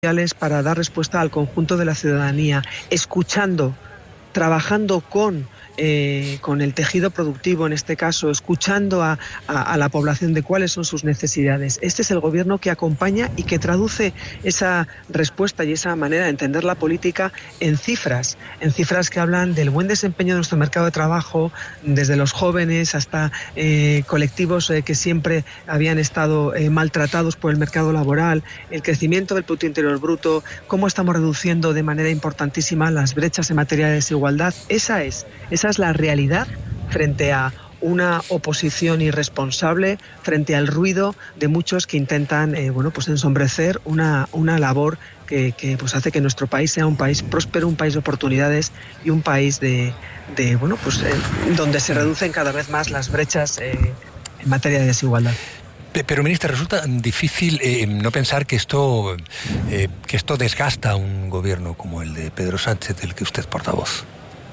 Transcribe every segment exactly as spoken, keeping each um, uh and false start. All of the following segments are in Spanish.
para dar respuesta al conjunto de la ciudadanía, escuchando, trabajando con, eh, con el tejido productivo, en este caso, escuchando a, a, a la población de cuáles son sus necesidades. Este es el gobierno que acompaña y que traduce esa respuesta y esa manera de entender la política en cifras, en cifras que hablan del buen desempeño de nuestro mercado de trabajo, desde los jóvenes hasta eh, colectivos eh, que siempre habían estado eh, maltratados por el mercado laboral, el crecimiento del Producto Interior Bruto, cómo estamos reduciendo de manera importantísima las brechas en materia de desigualdad. Esa es, esa es la realidad frente a una oposición irresponsable, frente al ruido de muchos que intentan eh, bueno, pues ensombrecer una, una labor que, que pues hace que nuestro país sea un país próspero, un país de oportunidades y un país de, de bueno, pues, eh, donde se reducen cada vez más las brechas eh, en materia de desigualdad. Pero, ministra, resulta difícil eh, no pensar que esto, eh, que esto desgasta a un gobierno como el de Pedro Sánchez, del que usted es portavoz.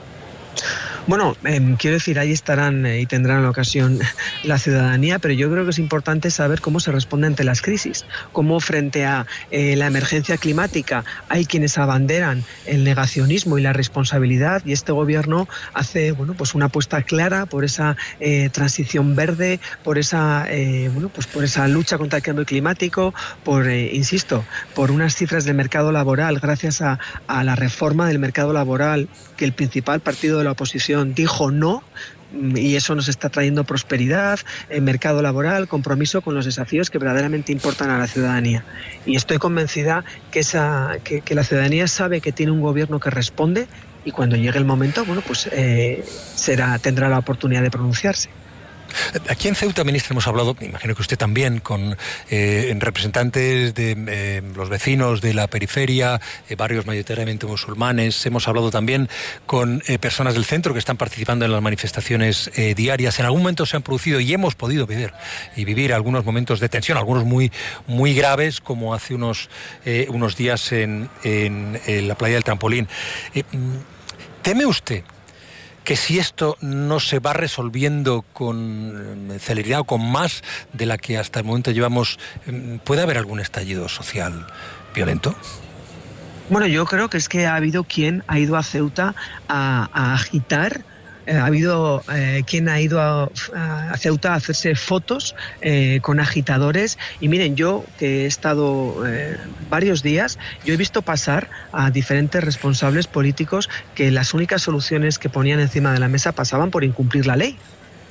Bueno, eh, quiero decir, ahí estarán eh, y tendrán la ocasión la ciudadanía, pero yo creo que es importante saber cómo se responde ante las crisis, cómo frente a eh, la emergencia climática hay quienes abanderan el negacionismo y la responsabilidad, y este gobierno hace bueno, pues una apuesta clara por esa eh, transición verde, por esa, eh, bueno, pues por esa lucha contra el cambio climático, por, eh, insisto, por unas cifras del mercado laboral, gracias a, a la reforma del mercado laboral que el principal partido de la oposición dijo no, y eso nos está trayendo prosperidad, eh, mercado laboral, compromiso con los desafíos que verdaderamente importan a la ciudadanía. Y estoy convencida que, esa, que, que la ciudadanía sabe que tiene un gobierno que responde, y cuando llegue el momento, bueno, pues eh, será, tendrá la oportunidad de pronunciarse. Aquí en Ceuta, ministra, hemos hablado, me imagino que usted también, con eh, representantes de eh, los vecinos de la periferia, eh, barrios mayoritariamente musulmanes. Hemos hablado también con eh, personas del centro que están participando en las manifestaciones eh, diarias. En algún momento se han producido y hemos podido vivir y vivir algunos momentos de tensión, algunos muy muy graves, como hace unos eh, unos días en, en, en la playa del Trampolín. Eh, ¿Teme usted que si esto no se va resolviendo con celeridad o con más de la que hasta el momento llevamos, puede haber algún estallido social violento? Bueno, yo creo que es que ha habido quien ha ido a Ceuta a, a agitar. Ha habido eh, quien ha ido a, a Ceuta a hacerse fotos eh, con agitadores, y miren, yo que he estado eh, varios días, yo he visto pasar a diferentes responsables políticos que las únicas soluciones que ponían encima de la mesa pasaban por incumplir la ley.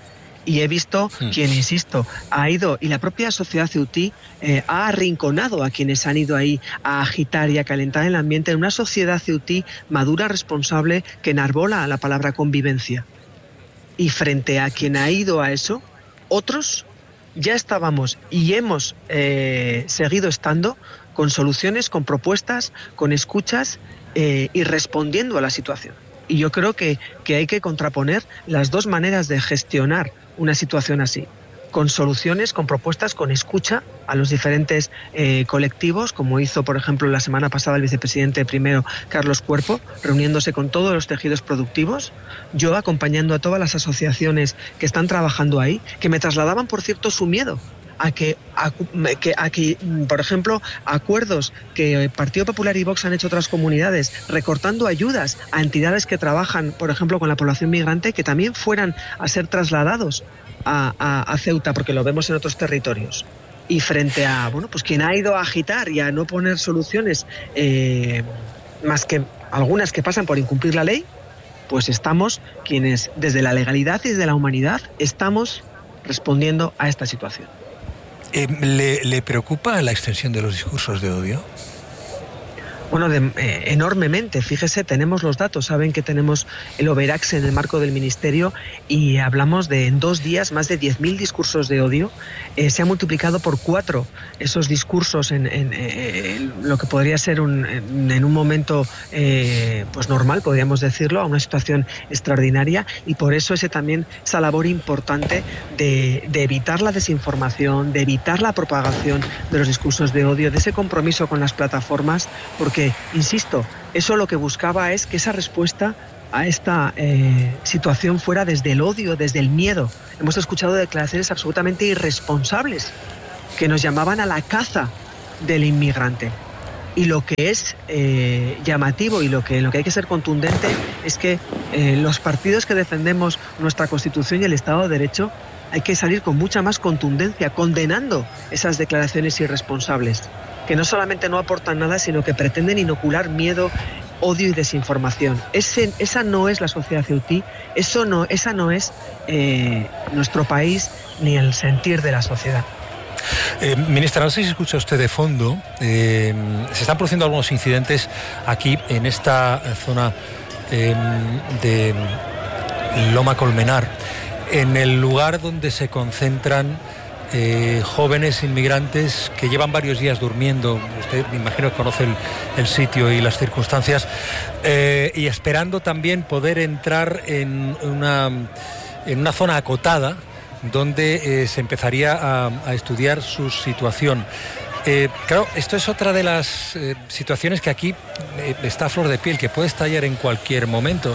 Y he visto sí. quien, insisto, ha ido, y la propia sociedad ceutí eh, ha arrinconado a quienes han ido ahí a agitar y a calentar el ambiente en una sociedad ceutí madura, responsable, que enarbola la palabra convivencia. Y frente a quien ha ido a eso, otros ya estábamos y hemos eh, seguido estando con soluciones, con propuestas, con escuchas eh, y respondiendo a la situación. Y yo creo que, que hay que contraponer las dos maneras de gestionar una situación así, con soluciones, con propuestas, con escucha a los diferentes eh, colectivos, como hizo, por ejemplo, la semana pasada el vicepresidente primero, Carlos Cuerpo, reuniéndose con todos los tejidos productivos, yo acompañando a todas las asociaciones que están trabajando ahí, que me trasladaban, por cierto, su miedo a que, a, que, a que, por ejemplo, acuerdos que el Partido Popular y Vox han hecho otras comunidades, recortando ayudas a entidades que trabajan, por ejemplo, con la población migrante, que también fueran a ser trasladados a, a, a Ceuta, porque lo vemos en otros territorios. Y frente a, bueno, pues quien ha ido a agitar y a no poner soluciones, eh, más que algunas que pasan por incumplir la ley, pues estamos quienes, desde la legalidad y desde la humanidad, estamos respondiendo a esta situación. Eh, ¿le, ¿Le preocupa la extensión de los discursos de odio? Bueno, de, eh, enormemente. Fíjese, tenemos los datos, saben que tenemos el Overax en el marco del Ministerio, y hablamos de en dos días más de diez mil discursos de odio. Eh, se ha multiplicado por cuatro esos discursos en, en, en lo que podría ser un, en, en un momento eh, pues normal, podríamos decirlo, a una situación extraordinaria, y por eso ese también esa labor importante de, de evitar la desinformación, de evitar la propagación de los discursos de odio, de ese compromiso con las plataformas, porque Porque, insisto, eso lo que buscaba es que esa respuesta a esta eh, situación fuera desde el odio, desde el miedo. Hemos escuchado declaraciones absolutamente irresponsables que nos llamaban a la caza del inmigrante. Y lo que es eh, llamativo y lo que, lo que hay que ser contundente es que eh, los partidos que defendemos nuestra Constitución y el Estado de Derecho hay que salir con mucha más contundencia, condenando esas declaraciones irresponsables, que no solamente no aportan nada, sino que pretenden inocular miedo, odio y desinformación. Ese, esa no es la sociedad ceutí, eso no, esa no es eh, nuestro país ni el sentir de la sociedad. Eh, ministra, no sé si escucha usted de fondo, eh, se están produciendo algunos incidentes aquí en esta zona eh, de Loma Colmenar, en el lugar donde se concentran eh, jóvenes inmigrantes que llevan varios días durmiendo. Usted me imagino que conoce el, el sitio y las circunstancias, eh, y esperando también poder entrar en una, en una zona acotada donde eh, se empezaría a, a estudiar su situación. Eh, claro, esto es otra de las eh, situaciones que aquí eh, está a flor de piel, que puede estallar en cualquier momento.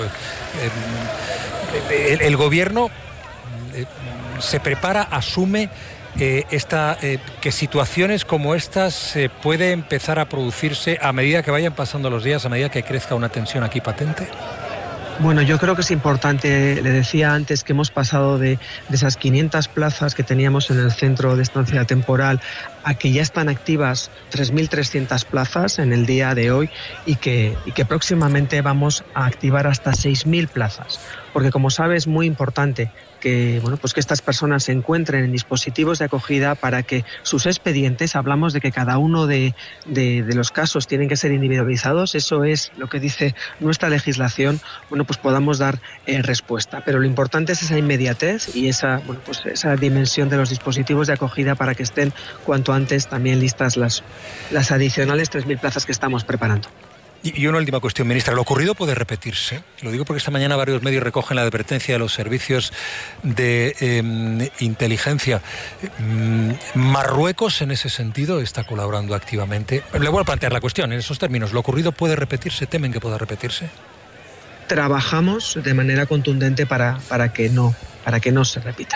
Eh, el, el gobierno eh, se prepara, asume eh, esta, eh, que situaciones como estas eh, puede empezar a producirse a medida que vayan pasando los días, a medida que crezca una tensión aquí patente. Bueno, yo creo que es importante, le decía antes que hemos pasado de, de esas quinientas plazas que teníamos en el centro de estancia temporal a que ya están activas tres mil trescientas plazas en el día de hoy y que, y que próximamente vamos a activar hasta seis mil plazas. Porque como sabe es muy importante que, bueno, pues que estas personas se encuentren en dispositivos de acogida para que sus expedientes, hablamos de que cada uno de, de, de los casos tienen que ser individualizados, eso es lo que dice nuestra legislación, bueno, pues podamos dar eh, respuesta. Pero lo importante es esa inmediatez y esa, bueno, pues esa dimensión de los dispositivos de acogida para que estén cuanto antes también listas las, las adicionales tres mil plazas que estamos preparando. Y una última cuestión, ministra. ¿Lo ocurrido puede repetirse? Lo digo porque esta mañana varios medios recogen la advertencia de los servicios de eh, inteligencia. ¿Marruecos en ese sentido está colaborando activamente? Le voy a plantear la cuestión en esos términos. ¿Lo ocurrido puede repetirse? ¿Temen que pueda repetirse? Trabajamos de manera contundente para, para, que, no, para que no se repita.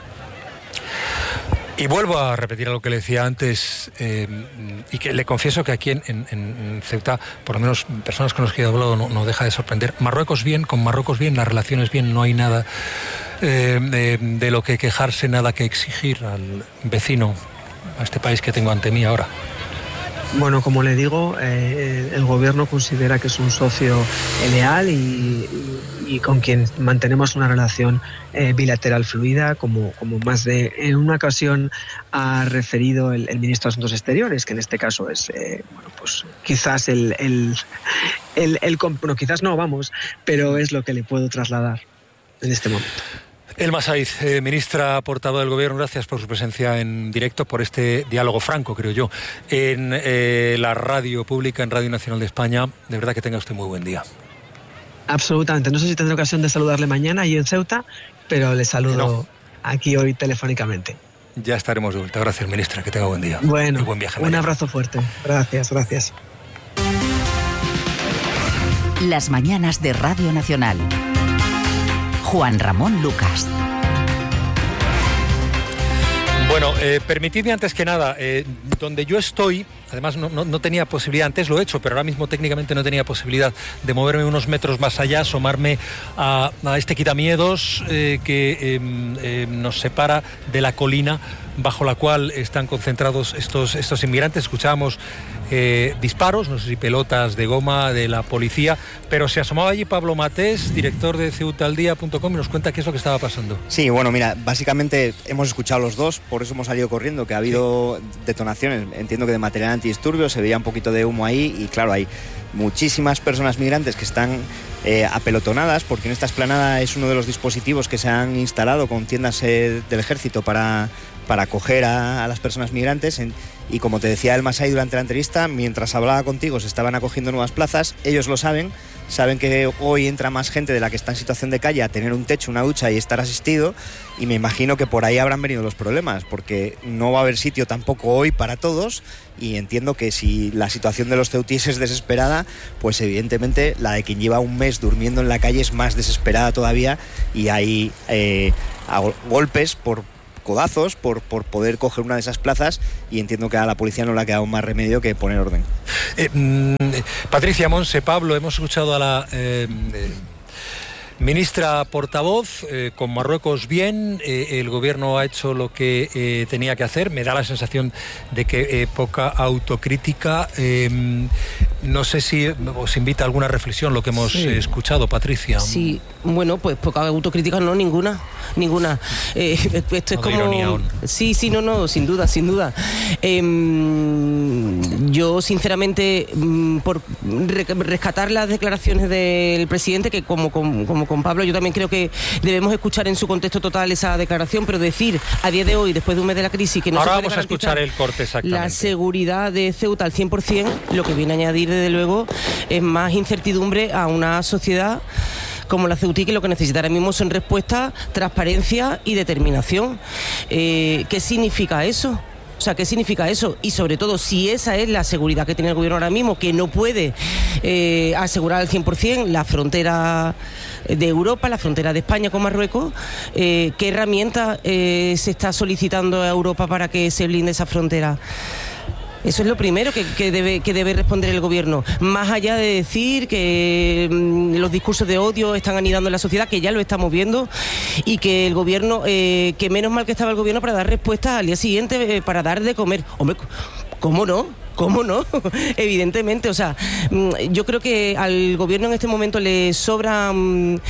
Y vuelvo a repetir lo que le decía antes, eh, y que le confieso que aquí en, en, en Ceuta, por lo menos personas con las que he hablado, no, no deja de sorprender. Marruecos bien, con Marruecos bien, las relaciones bien, no hay nada eh, de, de lo que quejarse, nada que exigir al vecino, a este país que tengo ante mí ahora. Bueno, como le digo, eh, el gobierno considera que es un socio leal y, y, y con quien mantenemos una relación eh, bilateral fluida, como, como más de en una ocasión ha referido el, el ministro de Asuntos Exteriores, que en este caso es, eh, bueno, pues quizás el, el, el, el, el bueno, quizás no, vamos, pero es lo que le puedo trasladar en este momento. Elma Saiz, eh, ministra portavoz del Gobierno, gracias por su presencia en directo, por este diálogo franco, creo yo, en eh, la radio pública, en Radio Nacional de España. De verdad que tenga usted muy buen día. Absolutamente. No sé si tendré ocasión de saludarle mañana allí en Ceuta, pero le saludo no. aquí hoy telefónicamente. Ya estaremos de vuelta. Gracias, ministra. Que tenga buen día. Bueno, y buen viaje un mañana. Abrazo fuerte. Gracias, gracias. Las mañanas de Radio Nacional. Juan Ramón Lucas. Bueno, eh, permitidme antes que nada, eh, donde yo estoy, además no, no, no tenía posibilidad, antes lo he hecho, pero ahora mismo técnicamente no tenía posibilidad de moverme unos metros más allá, asomarme a, a este quitamiedos eh, que eh, eh, nos separa de la colina bajo la cual están concentrados estos, estos inmigrantes. Escuchábamos eh, disparos, no sé si pelotas de goma de la policía, pero se asomaba allí Pablo Matés, director de ceuta al día punto com, y nos cuenta qué es lo que estaba pasando. Sí, bueno, mira, básicamente hemos escuchado los dos, por eso hemos salido corriendo, que ha habido sí. detonaciones, entiendo que de material antidisturbios, se veía un poquito de humo ahí y claro, hay muchísimas personas migrantes que están eh, apelotonadas, porque en esta explanada es uno de los dispositivos que se han instalado con tiendas eh, del ejército para, para acoger a, a las personas migrantes. En, y como te decía Elma Saiz durante la entrevista, mientras hablaba contigo se estaban acogiendo nuevas plazas, ellos lo saben, saben que hoy entra más gente de la que está en situación de calle a tener un techo, una ducha y estar asistido, y me imagino que por ahí habrán venido los problemas, porque no va a haber sitio tampoco hoy para todos, y entiendo que si la situación de los ceutíes es desesperada, pues evidentemente la de quien lleva un mes durmiendo en la calle es más desesperada todavía, y hay eh, golpes por codazos por, por poder coger una de esas plazas, y entiendo que a la policía no le ha quedado más remedio que poner orden. Eh, mm, Patricia, Monse, Pablo, hemos escuchado a la eh, eh, ministra portavoz. Eh, con Marruecos bien, eh, el gobierno ha hecho lo que eh, tenía que hacer. Me da la sensación de que eh, poca autocrítica. Eh, no sé si os invita a alguna reflexión lo que hemos sí. eh, escuchado, Patricia. Sí, bueno, pues poca autocrítica no, ninguna, ninguna. Eh, esto es no como... Sí, sí, no, no, sin duda, sin duda. Eh, yo, sinceramente, por rescatar las declaraciones del presidente, que como, como, como con Pablo, yo también creo que debemos escuchar en su contexto total esa declaración, pero decir a día de hoy, después de un mes de la crisis, que no Ahora se puede vamos a escuchar el corte exactamente. La seguridad de Ceuta al cien por ciento, lo que viene a añadir, desde luego, es más incertidumbre a una sociedad como la ceutí, que lo que necesita ahora mismo son respuestas, transparencia y determinación. Eh, ¿Qué significa eso? O sea, ¿qué significa eso? Y sobre todo, si esa es la seguridad que tiene el gobierno ahora mismo, que no puede eh, asegurar al cien por ciento la frontera de Europa, la frontera de España con Marruecos, eh, ¿qué herramienta eh, se está solicitando a Europa para que se blinde esa frontera? Eso es lo primero que, que, debe, que debe responder el gobierno, más allá de decir que mmm, los discursos de odio están anidando en la sociedad, que ya lo estamos viendo, y que el gobierno, eh, que menos mal que estaba el gobierno para dar respuestas al día siguiente, eh, para dar de comer. Hombre, ¿cómo no? ¿Cómo no? Evidentemente, o sea, yo creo que al gobierno en este momento le sobran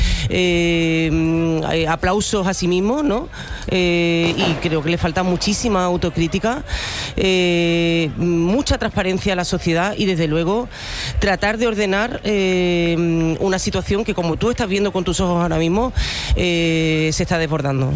eh, aplausos a sí mismo, ¿no? Eh, y creo que le falta muchísima autocrítica, eh, mucha transparencia a la sociedad y, desde luego, tratar de ordenar eh, una situación que, como tú estás viendo con tus ojos ahora mismo, eh, se está desbordando.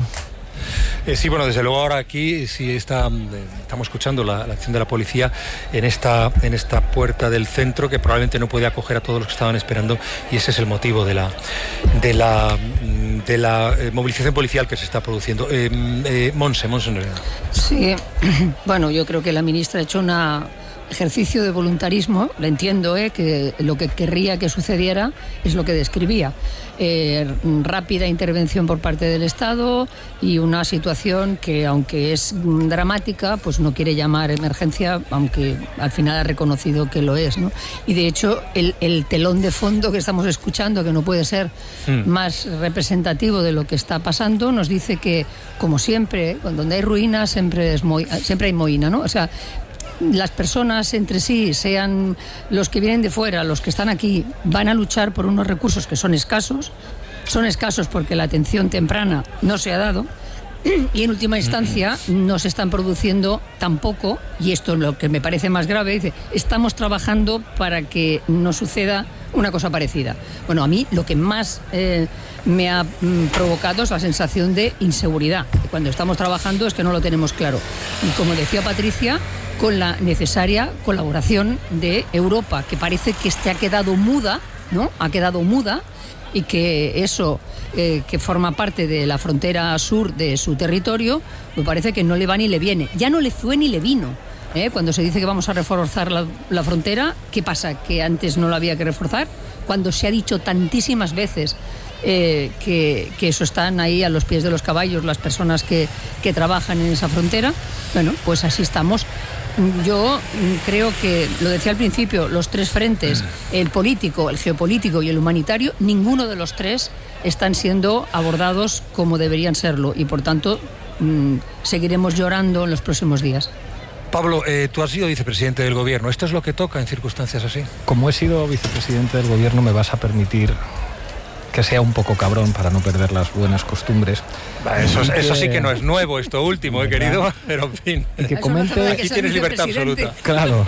Eh, sí, bueno, desde luego ahora aquí sí está, eh, estamos escuchando la, la acción de la policía en esta, en esta puerta del centro, que probablemente no puede acoger a todos los que estaban esperando, y ese es el motivo de la, de la, de la eh, movilización policial que se está produciendo. Eh, eh, Monse, Monse Nereda. Sí, bueno, yo creo que la ministra ha hecho un ejercicio de voluntarismo, le entiendo, eh, que lo que querría que sucediera es lo que describía. Eh, rápida intervención por parte del Estado y una situación que, aunque es dramática, pues no quiere llamar emergencia, aunque al final ha reconocido que lo es, ¿no? Y de hecho el, el telón de fondo que estamos escuchando, que no puede ser mm. más representativo de lo que está pasando, nos dice que, como siempre, donde hay ruinas siempre, es mo- siempre hay moína, ¿no? O sea, las personas entre sí, sean los que vienen de fuera, los que están aquí, van a luchar por unos recursos que son escasos, son escasos porque la atención temprana no se ha dado, y en última instancia no se están produciendo tampoco, y esto es lo que me parece más grave, dice, estamos trabajando para que no suceda una cosa parecida. Bueno, a mí lo que más eh, me ha mm, provocado es la sensación de inseguridad. Cuando estamos trabajando es que no lo tenemos claro. Y como decía Patricia, con la necesaria colaboración de Europa, que parece que este ha quedado muda, ¿no? Ha quedado muda, y que eso, eh, que forma parte de la frontera sur de su territorio, me parece que no le va ni le viene. Ya no le fue ni le vino. ¿Eh? Cuando se dice que vamos a reforzar la, la frontera, ¿qué pasa? ¿Que antes no la había que reforzar? Cuando se ha dicho tantísimas veces eh, que, que eso están ahí a los pies de los caballos las personas que, que trabajan en esa frontera, bueno, pues así estamos. Yo creo que, lo decía al principio, los tres frentes, el político, el geopolítico y el humanitario, ninguno de los tres están siendo abordados como deberían serlo, y por tanto mmm, seguiremos llorando en los próximos días. Pablo, eh, tú has sido vicepresidente del gobierno. ¿Esto es lo que toca en circunstancias así? Como he sido vicepresidente del gobierno, me vas a permitir que sea un poco cabrón para no perder las buenas costumbres. Eso, que, eso sí que no es nuevo, esto último, he querido, pero en fin. Y que comente... Aquí tienes libertad absoluta. Claro.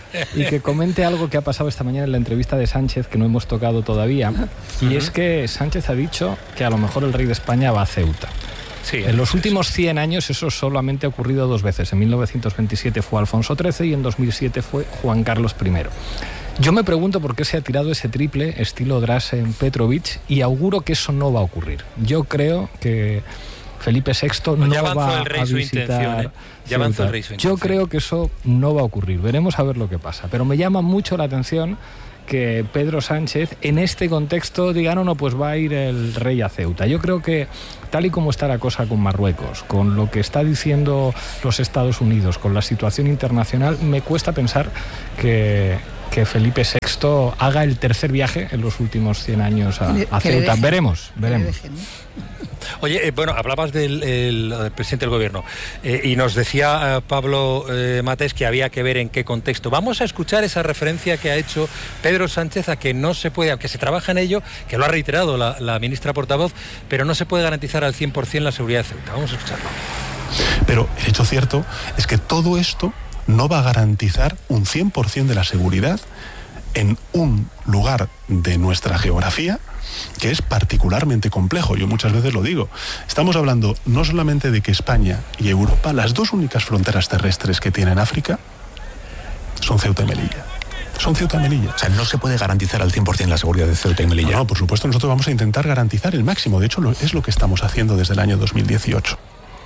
Y que comente algo que ha pasado esta mañana en la entrevista de Sánchez, que no hemos tocado todavía. Y uh-huh. es que Sánchez ha dicho que a lo mejor el rey de España va a Ceuta. Sí, en los últimos cien años eso solamente ha ocurrido dos veces. En mil novecientos veintisiete fue Alfonso trece y en dos mil siete fue Juan Carlos primero. Yo me pregunto por qué se ha tirado ese triple estilo Dražen Petrović, y auguro que eso no va a ocurrir. Yo creo que Felipe sexto no ya va el rey a su visitar ¿eh? Ya avanzó el rey su Yo creo que eso no va a ocurrir. Veremos a ver lo que pasa. Pero me llama mucho la atención que Pedro Sánchez en este contexto diga, no, no, pues va a ir el rey a Ceuta. Yo creo que tal y como está la cosa con Marruecos, con lo que está diciendo los Estados Unidos, con la situación internacional, me cuesta pensar que, que Felipe sexto haga el tercer viaje en los últimos cien años a, a Ceuta. Veremos, veremos. Oye, eh, bueno, hablabas del, el, del presidente del gobierno eh, y nos decía eh, Pablo eh, Matés que había que ver en qué contexto. Vamos a escuchar esa referencia que ha hecho Pedro Sánchez a que no se puede, aunque se trabaja en ello, que lo ha reiterado la, la ministra portavoz, pero no se puede garantizar al cien por ciento la seguridad de Ceuta. Vamos a escucharlo. Pero el hecho cierto es que todo esto no va a garantizar un cien por ciento de la seguridad en un lugar de nuestra geografía que es particularmente complejo. Yo muchas veces lo digo. Estamos hablando no solamente de que España y Europa, las dos únicas fronteras terrestres que tienen África, son Ceuta y Melilla. Son Ceuta y Melilla. O sea, no se puede garantizar al cien por ciento la seguridad de Ceuta y Melilla. No, no, por supuesto, nosotros vamos a intentar garantizar el máximo. De hecho, lo, es lo que estamos haciendo desde el año dos mil dieciocho.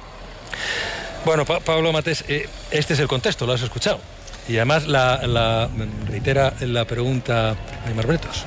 Bueno, pa Pablo Matés, eh, este es el contexto, lo has escuchado. Y además la, la reitera la pregunta Aymar Bretos.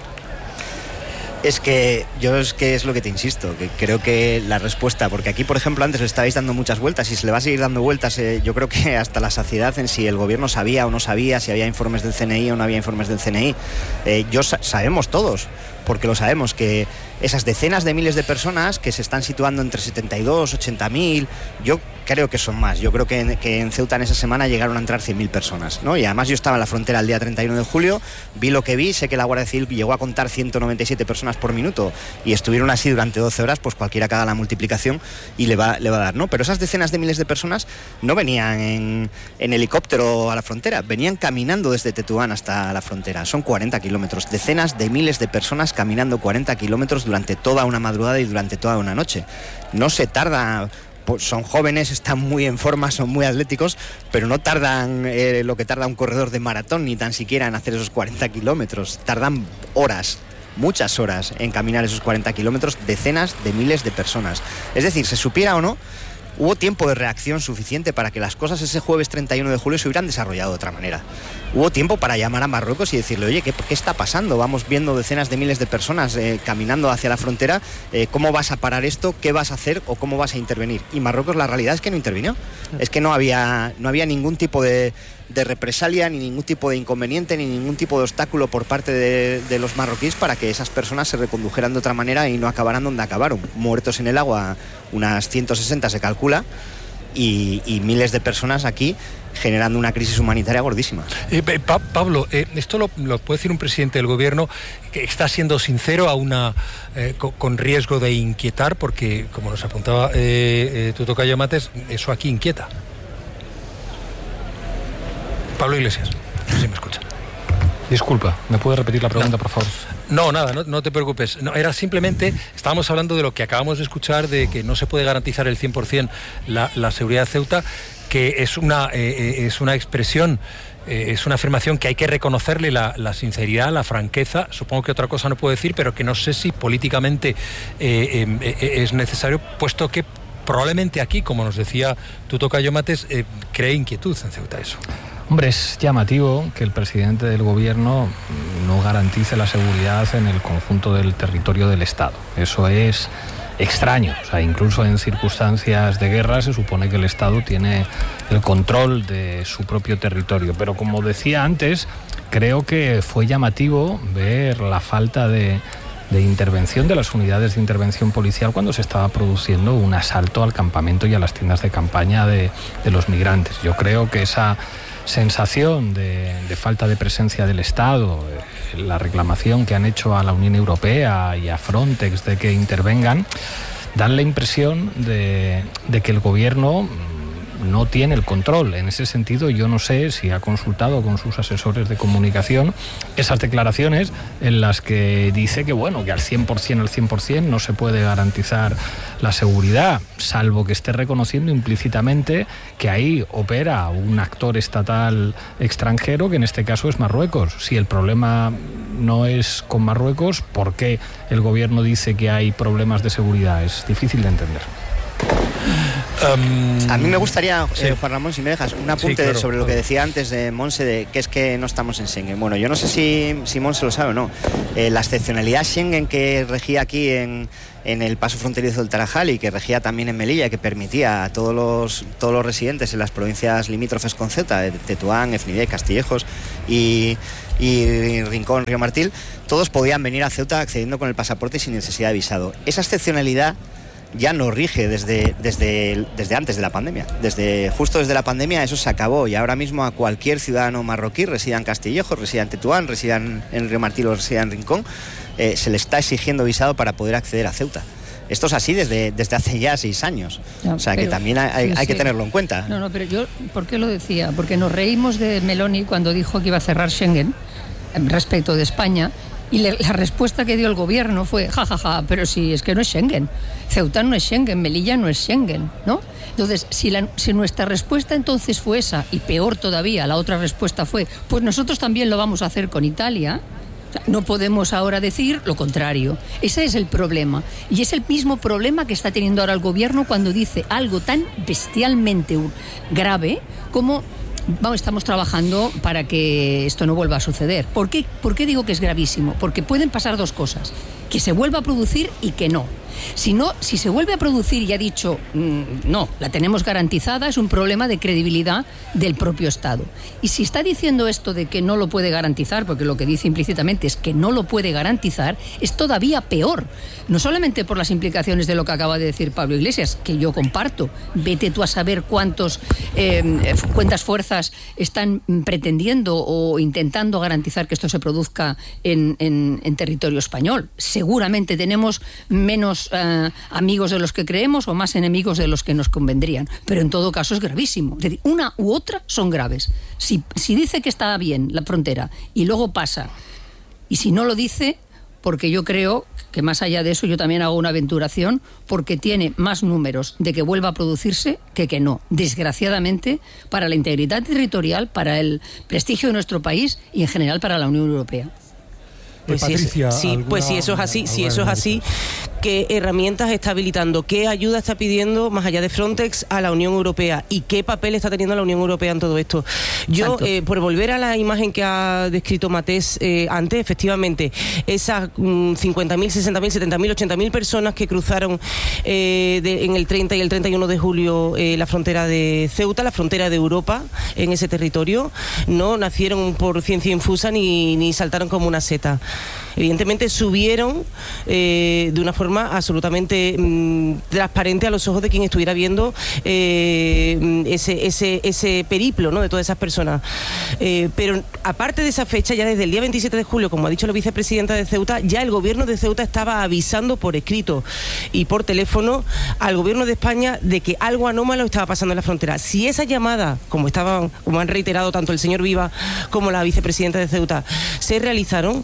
Es que yo es que es lo que te insisto, que creo que la respuesta, porque aquí por ejemplo antes le estabais dando muchas vueltas y se le va a seguir dando vueltas, eh, yo creo que hasta la saciedad en si el gobierno sabía o no sabía, si había informes del C N I o no había informes del C N I. Eh, yo sa sabemos todos, porque lo sabemos, que esas decenas de miles de personas que se están situando entre setenta y dos, ochenta mil, yo creo que son más. Yo creo que en, que en Ceuta en esa semana llegaron a entrar cien mil personas, ¿no? Y además yo estaba en la frontera el día treinta y uno de julio, vi lo que vi, sé que la Guardia Civil llegó a contar ciento noventa y siete personas por minuto y estuvieron así durante doce horas, pues cualquiera que haga la multiplicación y le va, le va a dar, ¿no? Pero esas decenas de miles de personas no venían en, en helicóptero a la frontera, venían caminando desde Tetuán hasta la frontera. Son cuarenta kilómetros, decenas de miles de personas caminando cuarenta kilómetros durante toda una madrugada y durante toda una noche. No se tarda... Son jóvenes, están muy en forma, son muy atléticos, pero no tardan eh, lo que tarda un corredor de maratón, ni tan siquiera en hacer esos cuarenta kilómetros. Tardan horas, muchas horas en caminar esos cuarenta kilómetros, decenas de miles de personas. Es decir, se supiera o no, hubo tiempo de reacción suficiente para que las cosas ese jueves treinta y uno de julio se hubieran desarrollado de otra manera. Hubo tiempo para llamar a Marruecos y decirle, oye, ¿qué, qué está pasando? Vamos viendo decenas de miles de personas eh, caminando hacia la frontera, eh, ¿cómo vas a parar esto? ¿Qué vas a hacer? ¿O cómo vas a intervenir? Y Marruecos, la realidad es que no intervino. Es que no había, no había ningún tipo de, de represalia, ni ningún tipo de inconveniente, ni ningún tipo de obstáculo por parte de, de los marroquíes para que esas personas se recondujeran de otra manera y no acabaran donde acabaron. Muertos en el agua, unas ciento sesenta se calcula, y, y miles de personas aquí generando una crisis humanitaria gordísima. Eh, pa Pablo, eh, esto lo, lo puede decir un presidente del gobierno que está siendo sincero a una eh, con, con riesgo de inquietar, porque como nos apuntaba eh, eh, tu tocayo Matés, eso aquí inquieta. Pablo Iglesias, no sé si me escucha. Disculpa, ¿me puede repetir la pregunta, no. por favor? No, nada, no, no te preocupes. No, era simplemente, estábamos hablando de lo que acabamos de escuchar, de que no se puede garantizar el cien por ciento la, la seguridad de Ceuta, que es una, eh, es una expresión, eh, es una afirmación que hay que reconocerle la, la sinceridad, la franqueza. Supongo que otra cosa no puedo decir, pero que no sé si políticamente eh, eh, es necesario, puesto que probablemente aquí, como nos decía tu tocayo Matés, eh, cree inquietud en Ceuta eso. Hombre, es llamativo que el presidente del gobierno no garantice la seguridad en el conjunto del territorio del Estado. Eso es extraño. O sea, incluso en circunstancias de guerra se supone que el Estado tiene el control de su propio territorio. Pero como decía antes, creo que fue llamativo ver la falta de, de intervención de las unidades de intervención policial cuando se estaba produciendo un asalto al campamento y a las tiendas de campaña de, de los migrantes. Yo creo que esa sensación de, de falta de presencia del Estado, la reclamación que han hecho a la Unión Europea y a Frontex de que intervengan, dan la impresión de, de que el gobierno no tiene el control. En ese sentido, yo no sé si ha consultado con sus asesores de comunicación esas declaraciones en las que dice que, bueno, que al cien por ciento, al cien por ciento no se puede garantizar la seguridad, salvo que esté reconociendo implícitamente que ahí opera un actor estatal extranjero, que en este caso es Marruecos. Si el problema no es con Marruecos, ¿por qué el gobierno dice que hay problemas de seguridad? Es difícil de entender. Um, a mí me gustaría, sí. eh, Juan Ramón, si me dejas, un apunte sí, claro, sobre claro. lo que decía antes de Monse, de que es que no estamos en Schengen. Bueno, yo no sé si, si Monse lo sabe o no. Eh, la excepcionalidad Schengen que regía aquí en, en el paso fronterizo del Tarajal y que regía también en Melilla, que permitía a todos los, todos los residentes en las provincias limítrofes con Ceuta, de Tetuán, Efnidé, Castillejos y, y Rincón, Río Martil, todos podían venir a Ceuta accediendo con el pasaporte sin necesidad de visado. Esa excepcionalidad ya no rige desde, desde, desde antes de la pandemia. Desde, justo desde la pandemia eso se acabó y ahora mismo a cualquier ciudadano marroquí, resida en Castillejos, resida en Tetuán, resida en, en Río Martil o resida en Rincón, eh, se le está exigiendo visado para poder acceder a Ceuta. Esto es así desde, desde hace ya seis años. No, o sea, pero, que también hay, sí, hay que sí. tenerlo en cuenta. No, no, pero yo, ¿por qué lo decía? Porque nos reímos de Meloni cuando dijo que iba a cerrar Schengen respecto de España. Y le, la respuesta que dio el gobierno fue, jajaja, ja, ja, pero si es que no es Schengen. Ceuta no es Schengen, Melilla no es Schengen, ¿no? Entonces, si, la, si nuestra respuesta entonces fue esa, y peor todavía, la otra respuesta fue, pues nosotros también lo vamos a hacer con Italia, o sea, no podemos ahora decir lo contrario. Ese es el problema. Y es el mismo problema que está teniendo ahora el gobierno cuando dice algo tan bestialmente grave como... Vamos, estamos trabajando para que esto no vuelva a suceder. ¿Por qué? ¿Por qué digo que es gravísimo? Porque pueden pasar dos cosas. Que se vuelva a producir y que no. Si no, si se vuelve a producir y ha dicho, mmm, no, la tenemos garantizada, es un problema de credibilidad del propio Estado. Y si está diciendo esto de que no lo puede garantizar, porque lo que dice implícitamente es que no lo puede garantizar, es todavía peor. No solamente por las implicaciones de lo que acaba de decir Pablo Iglesias, que yo comparto. Vete tú a saber cuántos, eh, cuántas fuerzas están pretendiendo o intentando garantizar que esto se produzca en, en, en territorio español. Seguramente tenemos menos Uh, amigos de los que creemos o más enemigos de los que nos convendrían, pero en todo caso es gravísimo. Es decir, una u otra son graves. Si, si dice que está bien la frontera y luego pasa, y si no lo dice, porque yo creo que más allá de eso yo también hago una aventuración, porque tiene más números de que vuelva a producirse que que no, desgraciadamente, para la integridad territorial, para el prestigio de nuestro país y en general para la Unión Europea. Pues Patricia, sí, alguna, pues si eso es así, si eso es así, ¿qué herramientas está habilitando? ¿Qué ayuda está pidiendo, más allá de Frontex, a la Unión Europea? ¿Y qué papel está teniendo la Unión Europea en todo esto? Yo, eh, por volver a la imagen que ha descrito Matés eh, antes, efectivamente, esas mm, cincuenta mil, sesenta mil, setenta mil, ochenta mil personas que cruzaron eh, de, en el treinta y el treinta y uno de julio eh, la frontera de Ceuta, la frontera de Europa, en ese territorio, no nacieron por ciencia infusa ni, ni saltaron como una seta. Evidentemente subieron eh, de una forma absolutamente mmm, transparente a los ojos de quien estuviera viendo eh, ese, ese, ese periplo, ¿no?, de todas esas personas. Eh, pero aparte de esa fecha, ya desde el día veintisiete de julio, como ha dicho la vicepresidenta de Ceuta, ya el gobierno de Ceuta estaba avisando por escrito y por teléfono al gobierno de España de que algo anómalo estaba pasando en la frontera. Si esa llamada, como estaban, como han reiterado tanto el señor Viva como la vicepresidenta de Ceuta, se realizaron,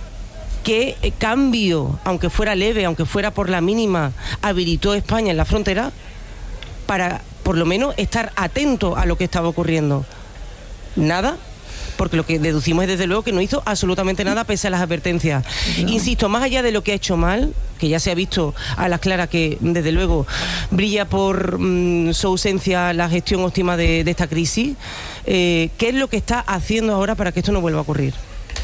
¿qué cambio, aunque fuera leve, aunque fuera por la mínima, habilitó España en la frontera para, por lo menos, estar atento a lo que estaba ocurriendo? Nada, porque lo que deducimos es, desde luego, que no hizo absolutamente nada pese a las advertencias. No. Insisto, más allá de lo que ha hecho mal, que ya se ha visto a las claras que, desde luego, brilla por mmm, su ausencia la gestión óptima de, de esta crisis, eh, ¿qué es lo que está haciendo ahora para que esto no vuelva a ocurrir?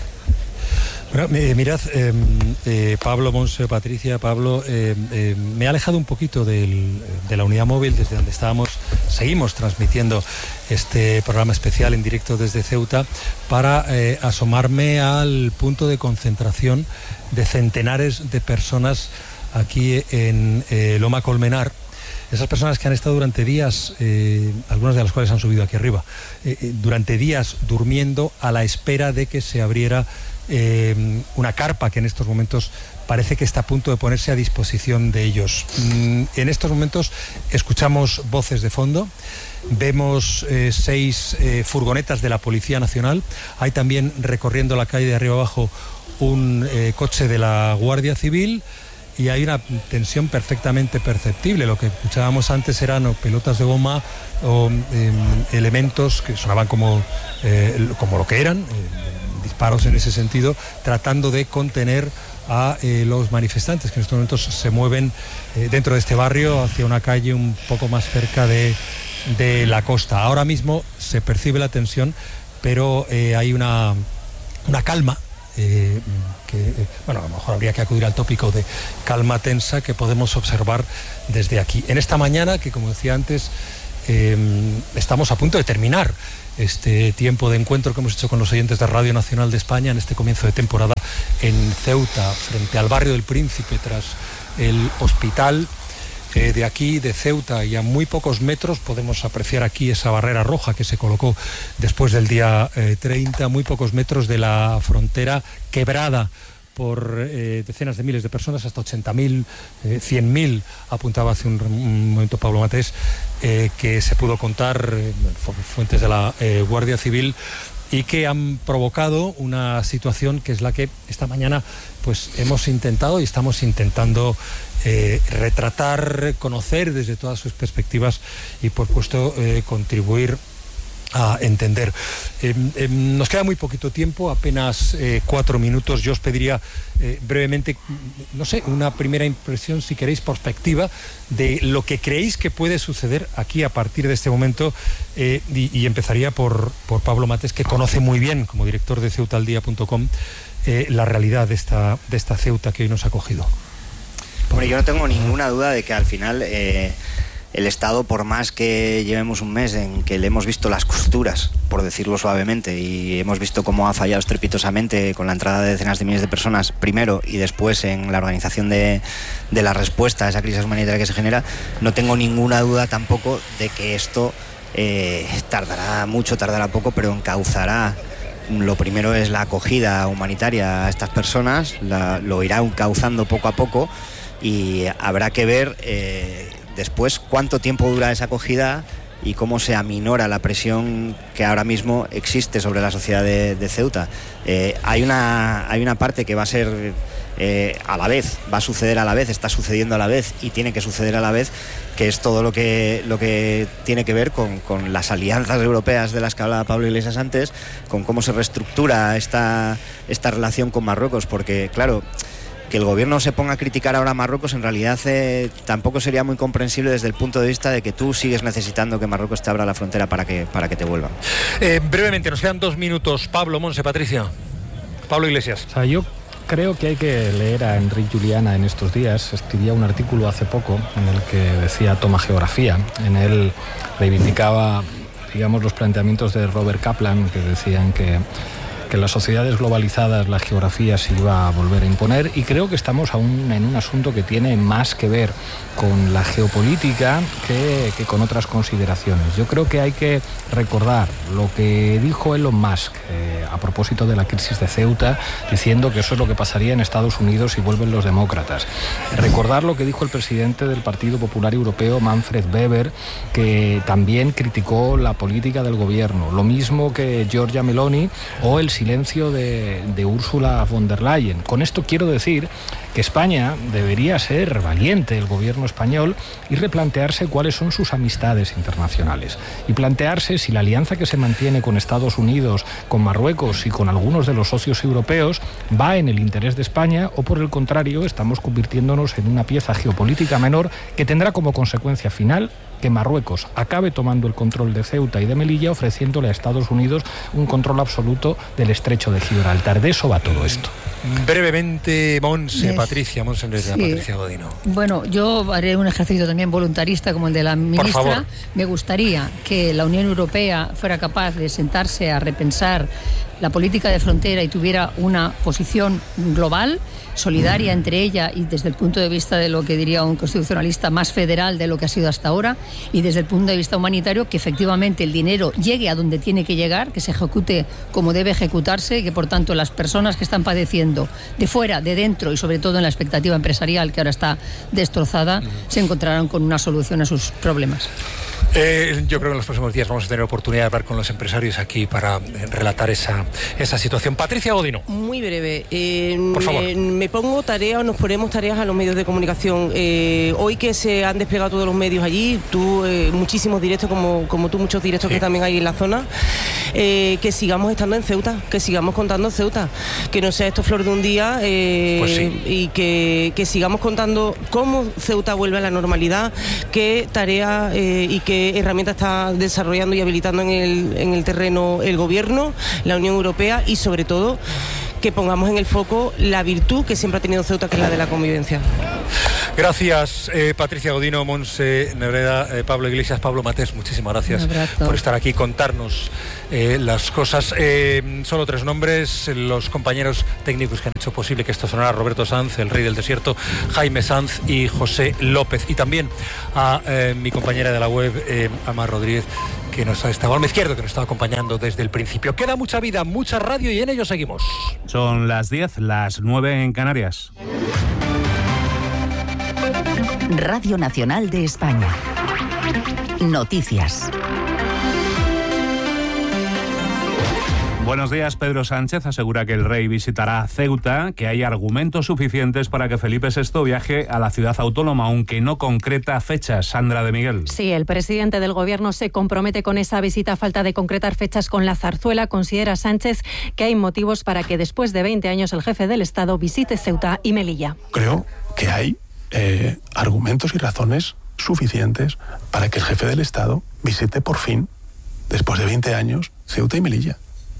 Bueno, eh, mirad, eh, eh, Pablo, Monse, Patricia, Pablo, eh, eh, me he alejado un poquito del, de la unidad móvil desde donde estábamos, seguimos transmitiendo este programa especial en directo desde Ceuta para eh, asomarme al punto de concentración de centenares de personas aquí en eh, Loma Colmenar. Esas personas que han estado durante días, eh, algunas de las cuales han subido aquí arriba, eh, eh, durante días durmiendo a la espera de que se abriera Eh, una carpa que en estos momentos parece que está a punto de ponerse a disposición de ellos. Mm, en estos momentos escuchamos voces de fondo, vemos eh, seis eh, furgonetas de la Policía Nacional, hay también recorriendo la calle de arriba abajo un eh, coche de la Guardia Civil y hay una tensión perfectamente perceptible. Lo que escuchábamos antes eran o pelotas de goma o eh, elementos que sonaban como, eh, como lo que eran, eh, disparos en ese sentido, tratando de contener a eh, los manifestantes que en estos momentos se mueven eh, dentro de este barrio hacia una calle un poco más cerca de, de la costa. Ahora mismo se percibe la tensión, pero eh, hay una, una calma. Eh, que, eh, bueno, a lo mejor habría que acudir al tópico de calma tensa que podemos observar desde aquí. En esta mañana, que como decía antes, eh, estamos a punto de terminar este tiempo de encuentro que hemos hecho con los oyentes de Radio Nacional de España en este comienzo de temporada en Ceuta, frente al barrio del Príncipe, tras el hospital. Eh, de aquí, de Ceuta, y a muy pocos metros podemos apreciar aquí esa barrera roja que se colocó después del día eh, treinta, muy pocos metros de la frontera quebrada por eh, decenas de miles de personas, hasta ochenta mil, eh, cien mil, apuntaba hace un, un momento Pablo Matés, eh, que se pudo contar eh, fuentes de la eh, Guardia Civil, y que han provocado una situación que es la que esta mañana pues hemos intentado y estamos intentando eh, retratar, conocer desde todas sus perspectivas y por supuesto eh, contribuir a entender. Eh, eh, nos queda muy poquito tiempo, apenas eh, cuatro minutos. Yo os pediría eh, brevemente, no sé, una primera impresión, si queréis, perspectiva de lo que creéis que puede suceder aquí a partir de este momento, eh, y, y empezaría por, por Pablo Matés, que conoce muy bien, como director de ceuta al día punto com, eh, la realidad de esta, de esta Ceuta que hoy nos ha acogido. Hombre, yo no tengo ninguna duda de que al final eh, el Estado, por más que llevemos un mes en que le hemos visto las costuras, por decirlo suavemente, y hemos visto cómo ha fallado estrepitosamente con la entrada de decenas de miles de personas primero y después en la organización de, de la respuesta a esa crisis humanitaria que se genera, no tengo ninguna duda tampoco de que esto eh, tardará mucho, tardará poco, pero encauzará. Lo primero es la acogida humanitaria a estas personas, la, lo irá encauzando poco a poco, y habrá que ver eh, después cuánto tiempo dura esa acogida y cómo se aminora la presión que ahora mismo existe sobre la sociedad de, de Ceuta. Eh, hay una, hay una parte que va a ser eh, a la vez, va a suceder a la vez, está sucediendo a la vez y tiene que suceder a la vez, que es todo lo que, lo que tiene que ver con, con las alianzas europeas de las que hablaba Pablo Iglesias antes, con cómo se reestructura esta, esta relación con Marruecos, porque claro, que el gobierno se ponga a criticar ahora a Marruecos en realidad eh, tampoco sería muy comprensible desde el punto de vista de que tú sigues necesitando que Marruecos te abra la frontera para que, para que te vuelvan. Eh, brevemente, nos quedan dos minutos. Pablo, Monse, Patricia. Pablo Iglesias. O sea, yo creo que hay que leer a Enric Juliana en estos días. Escribía un artículo hace poco en el que decía toma geografía. En él reivindicaba, digamos, los planteamientos de Robert Kaplan, que decían que que en las sociedades globalizadas la geografía se iba a volver a imponer, y creo que estamos aún en un asunto que tiene más que ver con la geopolítica que, que con otras consideraciones. Yo creo que hay que recordar lo que dijo Elon Musk eh, a propósito de la crisis de Ceuta, diciendo que eso es lo que pasaría en Estados Unidos si vuelven los demócratas. Recordar lo que dijo el presidente del Partido Popular Europeo, Manfred Weber, que también criticó la política del gobierno, lo mismo que Giorgia Meloni o el silencio de, de Ursula von der Leyen. Con esto quiero decir que España debería ser valiente, el gobierno español, y replantearse cuáles son sus amistades internacionales y plantearse si la alianza que se mantiene con Estados Unidos, con Marruecos y con algunos de los socios europeos va en el interés de España, o por el contrario estamos convirtiéndonos en una pieza geopolítica menor que tendrá como consecuencia final que Marruecos acabe tomando el control de Ceuta y de Melilla, ofreciéndole a Estados Unidos un control absoluto del estrecho de Gibraltar. De eso va todo esto. Brevemente, Monse, yes. Patricia, Monse, sí. Patricia Godino. Bueno, yo haré un ejercicio también voluntarista como el de la ministra. Me gustaría que la Unión Europea fuera capaz de sentarse a repensar la política de frontera y tuviera una posición global, solidaria entre ella y desde el punto de vista de lo que diría un constitucionalista más federal de lo que ha sido hasta ahora, y desde el punto de vista humanitario que efectivamente el dinero llegue a donde tiene que llegar, que se ejecute como debe ejecutarse, y que por tanto las personas que están padeciendo de fuera, de dentro y sobre todo en la expectativa empresarial que ahora está destrozada, se encontrarán con una solución a sus problemas. Eh, yo creo que en los próximos días vamos a tener oportunidad de hablar con los empresarios aquí para eh, relatar esa, esa situación. Patricia Godino. Muy breve. Eh, Por favor. Me, me pongo tareas, nos ponemos tareas a los medios de comunicación. Eh, hoy que se han desplegado todos los medios allí, tú, eh, muchísimos directos, como, como tú, muchos directos sí. que también hay en la zona. eh, que sigamos estando en Ceuta, que sigamos contando Ceuta, que no sea esto flor de un día, eh, pues sí. y que, que sigamos contando cómo Ceuta vuelve a la normalidad, qué tarea eh, y qué herramientas está desarrollando y habilitando en el, en el terreno el Gobierno, la Unión Europea, y sobre todo que pongamos en el foco la virtud que siempre ha tenido Ceuta, que es la de la convivencia. Gracias, eh, Patricia Godino, Monse Nebreda, eh, Pablo Iglesias, Pablo Matés, muchísimas gracias por estar aquí, contarnos eh, las cosas. Eh, solo tres nombres, los compañeros técnicos que han hecho posible que esto sonara: Roberto Sanz, el rey del desierto, Jaime Sanz y José López. Y también a eh, mi compañera de la web, eh, Amar Rodríguez, que nos ha estado a mi izquierdo, que nos está acompañando desde el principio. Queda mucha vida, mucha radio y en ello seguimos. Son las diez, las nueve en Canarias. Radio Nacional de España. Noticias. Buenos días. Pedro Sánchez asegura que el rey visitará Ceuta, que hay argumentos suficientes para que Felipe sexto viaje a la ciudad autónoma, aunque no concreta fechas. Sandra de Miguel. Sí, el presidente del Gobierno se compromete con esa visita a falta de concretar fechas con la zarzuela. Considera Sánchez que hay motivos para que después de veinte años el jefe del Estado visite Ceuta y Melilla. Creo que hay eh, argumentos y razones suficientes para que el jefe del Estado visite por fin, después de veinte años, Ceuta y Melilla.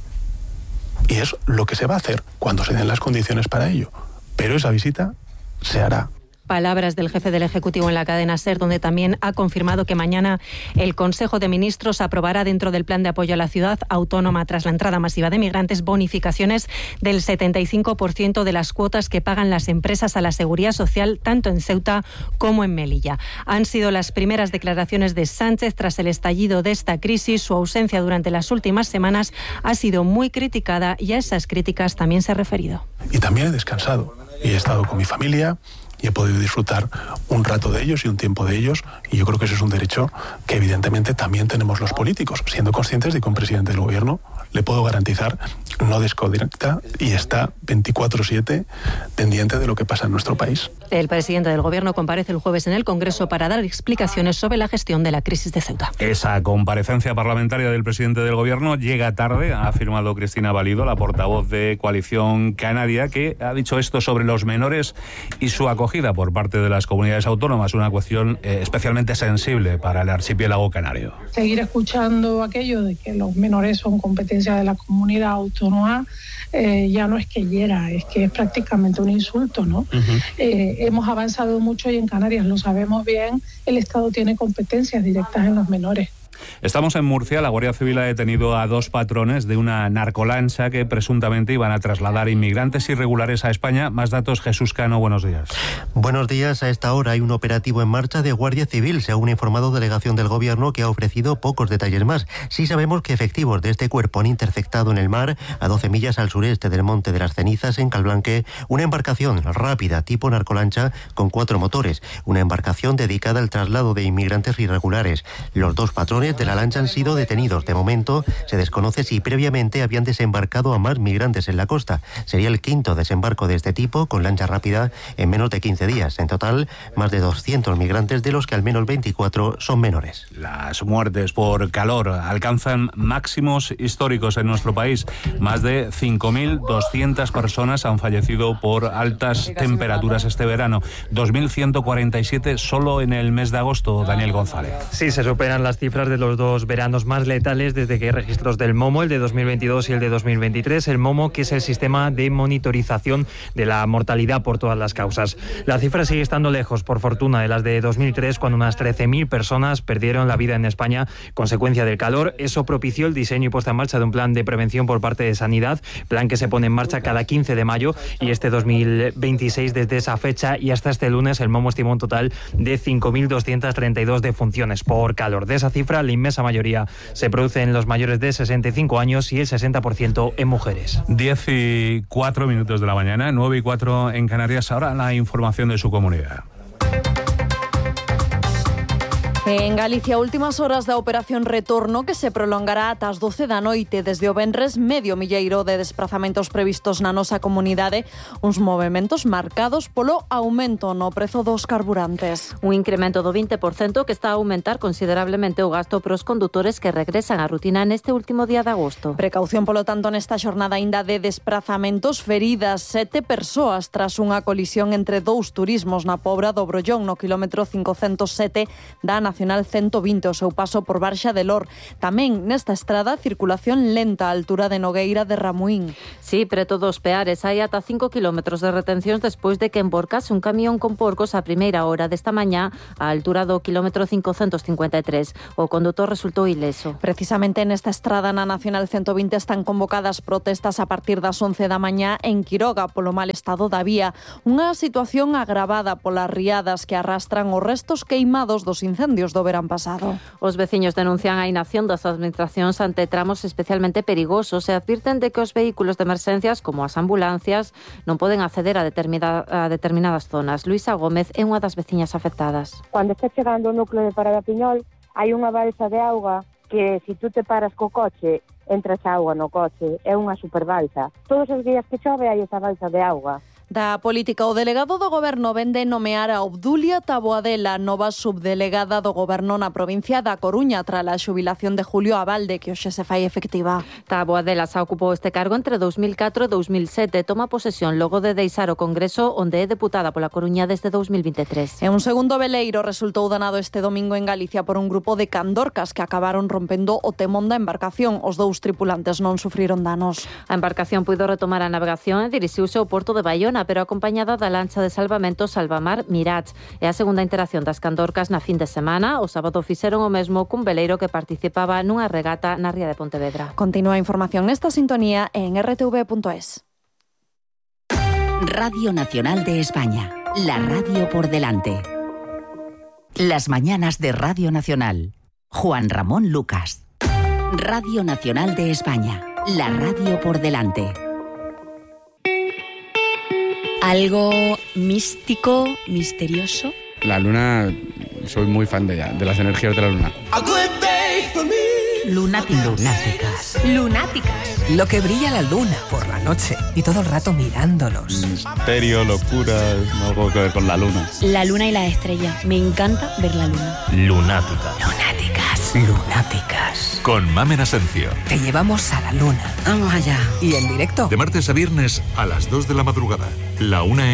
Y es lo que se va a hacer cuando se den las condiciones para ello. Pero esa visita se hará. Palabras del jefe del Ejecutivo en la cadena SER, donde también ha confirmado que mañana el Consejo de Ministros aprobará, dentro del plan de apoyo a la ciudad autónoma tras la entrada masiva de migrantes, bonificaciones del setenta y cinco por ciento de las cuotas que pagan las empresas a la seguridad social, tanto en Ceuta como en Melilla. Han sido las primeras declaraciones de Sánchez tras el estallido de esta crisis. Su ausencia durante las últimas semanas ha sido muy criticada y a esas críticas también se ha referido. Y también he descansado y he estado con mi familia y he podido disfrutar un rato de ellos y un tiempo de ellos, y yo creo que eso es un derecho que evidentemente también tenemos los políticos, siendo conscientes de que un presidente del Gobierno, le puedo garantizar, no desconecta y está veinticuatro siete pendiente de lo que pasa en nuestro país. El presidente del Gobierno comparece el jueves en el Congreso para dar explicaciones sobre la gestión de la crisis de Ceuta. Esa comparecencia parlamentaria del presidente del Gobierno llega tarde, ha afirmado Cristina Valido, la portavoz de Coalición Canaria, que ha dicho esto sobre los menores y su acogida por parte de las comunidades autónomas, una cuestión eh, especialmente sensible para el archipiélago canario. Seguir escuchando aquello de que los menores son competencia de la comunidad autónoma eh, ya no es que hiera, es que es prácticamente un insulto, ¿no? Uh-huh. Eh, hemos avanzado mucho y en Canarias, lo sabemos bien, el Estado tiene competencias directas en los menores. Estamos en Murcia. La Guardia Civil ha detenido a dos patrones de una narcolancha que presuntamente iban a trasladar inmigrantes irregulares a España. Más datos, Jesús Cano, buenos días. Buenos días. A esta hora hay un operativo en marcha de Guardia Civil, según ha informado delegación del Gobierno, que ha ofrecido pocos detalles más. Sí sabemos que efectivos de este cuerpo han interceptado en el mar, a doce millas al sureste del Monte de las Cenizas, en Calblanque, una embarcación rápida tipo narcolancha con cuatro motores, una embarcación dedicada al traslado de inmigrantes irregulares. Los dos patrones de la lancha han sido detenidos. De momento se desconoce si previamente habían desembarcado a más migrantes en la costa. Sería el quinto desembarco de este tipo con lancha rápida en menos de quince días. En total, más de doscientos migrantes, de los que al menos veinticuatro son menores. Las muertes por calor alcanzan máximos históricos en nuestro país. Más de cinco mil doscientas personas han fallecido por altas temperaturas este verano. dos mil ciento cuarenta y siete solo en el mes de agosto. Daniel González. Sí, se superan las cifras de los dos veranos más letales desde que hay registros del MOMO, el de dos mil veintidós y el de dos mil veintitrés. El MOMO, que es el sistema de monitorización de la mortalidad por todas las causas. La cifra sigue estando lejos, por fortuna, de las de dos mil tres, cuando unas trece mil personas perdieron la vida en España consecuencia del calor. Eso propició el diseño y puesta en marcha de un plan de prevención por parte de Sanidad, plan que se pone en marcha cada quince de mayo, y este dos mil veintiséis, desde esa fecha y hasta este lunes, el MOMO estimó un total de cinco mil doscientas treinta y dos defunciones por calor. De esa cifra, la inmensa mayoría se produce en los mayores de sesenta y cinco años y el sesenta por ciento en mujeres. diez y cuatro minutos de la mañana, nueve y cuatro en Canarias. Ahora la información de su comunidad. En Galicia, últimas horas da operación retorno que se prolongará ata as doce da noite. Desde o venres, medio milleiro de desplazamentos previstos na nosa comunidade, uns movementos marcados polo aumento no prezo dos carburantes. Un incremento do vinte por cento que está a aumentar considerablemente o gasto para os condutores que regresan á rutina neste último día de agosto. Precaución, polo tanto, nesta xornada aínda de desplazamentos. Feridas sete persoas tras unha colisión entre dous turismos na Pobra do Brollón, no quilómetro cincocentos sete da Nacional ciento vinte, o seu paso por Barxa de Lor. Tamén nesta estrada, circulación lenta á altura de Nogueira de Ramuín. Sí, preto dos Peares hai ata cinco kilómetros de retencións despois de que emborcase un camión con porcos a primeira hora desta mañá á altura do quilómetro cincocentos cincuenta e tres. O condutor resultou ileso. Precisamente nesta estrada na Nacional ciento vinte están convocadas protestas a partir das once da mañá en Quiroga polo mal estado da vía. Unha situación agravada polas riadas que arrastran os restos queimados dos incendios do verán pasado. Os veciños denuncian a inacción das administracións ante tramos especialmente perigosos e advirten de que os vehículos de emerxencias, como as ambulancias, non poden acceder a, determinada, a determinadas zonas. Luisa Gómez é unha das veciñas afectadas. Cando está chegando o núcleo de Parada Piñol, hai unha balsa de auga que, se si tú te paras co coche, entras auga no coche. É unha superbalsa. Todos os días que chove hai esa balsa de auga. Da política, o delegado do Goberno vende nomear a Obdulia Taboadela, nova subdelegada do Goberno na provincia da Coruña, tras a xubilación de Julio Abalde, que hoxe se fai efectiva. Taboadela xa ocupou este cargo entre dous mil catro e dous mil sete. Toma posesión logo de deixar o Congreso, onde é deputada pola Coruña desde dous mil vinte e tres. E un segundo veleiro resultou danado este domingo en Galicia por un grupo de candorcas que acabaron rompendo o temón da embarcación. Os dous tripulantes non sufriron danos. A embarcación puido retomar a navegación e dirixiuse ao porto de Baiona, pero acompañada da lancha de salvamento Salvamar Mirach. É a segunda interacción das candorcas na fin de semana. O sábado fixeron o mesmo cun veleiro que participaba nunha regata na ría de Pontevedra. Continúa a información nesta sintonía en erre te ve punto es. Radio Nacional de España, la radio por delante. Las mañanas de Radio Nacional. Juan Ramón Lucas. Radio Nacional de España, la radio por delante. Algo místico, misterioso. La luna, soy muy fan de ella, de las energías de la luna. Lunáticas. Lunáticas. Lunáticas. Lo que brilla la luna por la noche y todo el rato mirándonos. Misterio, locura, algo que ver con la luna. La luna y la estrella. Me encanta ver la luna. Lunáticas. Lunáticas. Lunáticas. Con Mamen Asencio. Te llevamos a la luna. Vamos allá. Y en directo. De martes a viernes a las dos de la madrugada. La una